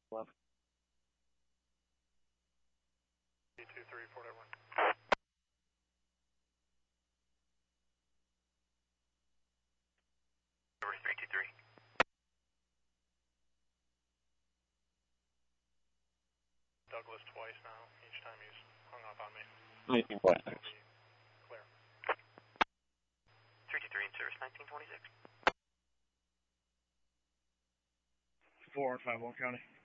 11. 2-3, Port Edward. Over 323. Douglas twice now. Each time he's hung up on me. 19 point. Clear. 323 in service, 1926. 4 and 5 County.